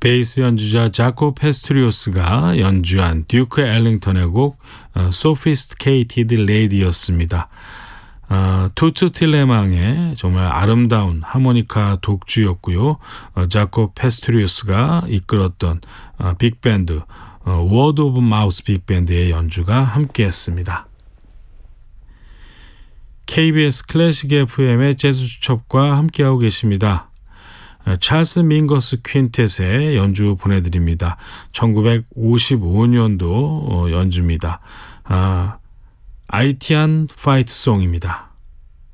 베이스 연주자 자코 페스트리우스가 연주한 듀크 엘링턴의 곡 Sophisticated Lady였습니다. 투츠 틸레망의 정말 아름다운 하모니카 독주였고요. 자코 페스트리우스가 이끌었던 빅밴드 워드 오브 마우스 빅밴드의 연주가 함께했습니다. KBS 클래식 FM의 재즈 수첩과 함께하고 계십니다. 찰스 민거스 퀸텟의 연주 보내드립니다. 1955년도 연주입니다. 아이티안 파이트 송입니다.